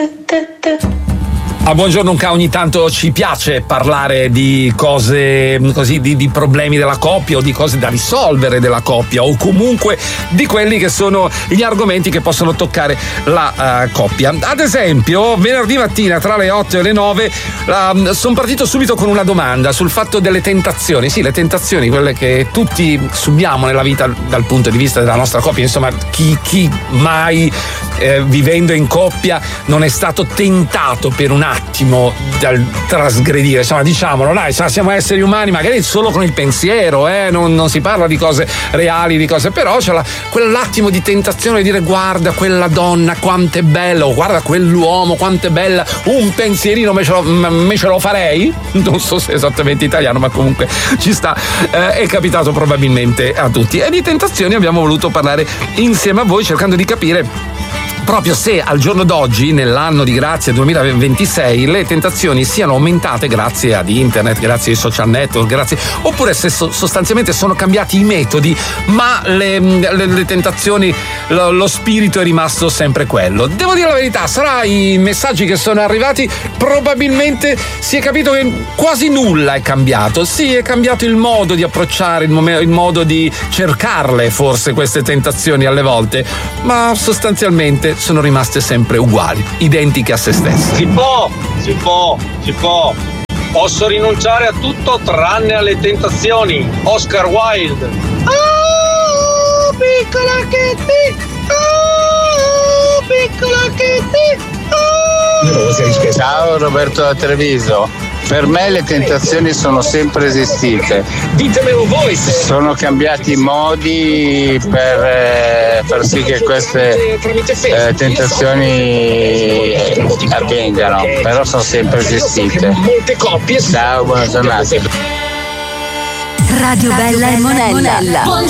A Buongiorno Unca ogni tanto ci piace parlare di cose così, di problemi della coppia o di cose da risolvere della coppia o comunque di quelli che sono gli argomenti che possono toccare la coppia. Ad esempio, venerdì mattina tra le 8 e le 9 sono partito subito con una domanda sul fatto delle tentazioni. Sì, le tentazioni, quelle che tutti subiamo nella vita dal punto di vista della nostra coppia. Insomma, chi mai vivendo in coppia non è stato tentato per un attimo dal trasgredire, insomma, diciamolo, dai, siamo esseri umani, magari solo con il pensiero, non si parla di cose reali, di cose, però c'è quell'attimo di tentazione di dire guarda quella donna quanto è bella, o guarda quell'uomo quanto è bella, un pensierino me ce lo farei, non so se è esattamente italiano, ma comunque ci sta, è capitato probabilmente a tutti, e di tentazioni abbiamo voluto parlare insieme a voi, cercando di capire proprio se al giorno d'oggi, nell'anno di grazia 2026, le tentazioni siano aumentate grazie ad internet, grazie ai social network, oppure se sostanzialmente sono cambiati i metodi, ma le tentazioni, lo spirito è rimasto sempre quello. Devo dire la verità, sarà i messaggi che sono arrivati, probabilmente si è capito che quasi nulla è cambiato. Sì, è cambiato il modo di approcciare, il modo di cercarle, forse, queste tentazioni alle volte, ma sostanzialmente sono rimaste sempre uguali, identiche a se stesse. Si può. Posso rinunciare a tutto tranne alle tentazioni. Oscar Wilde. Oh, piccola Kitty. Oh, piccola Kitty. Oh. Ciao, Roberto da Treviso. Per me le tentazioni sono sempre esistite. Ditemelo voi. Sono cambiati i modi per far sì che queste tentazioni avvengano, però sono sempre esistite. Molte coppie. Ciao, buona giornata. Radio Bella e Monella.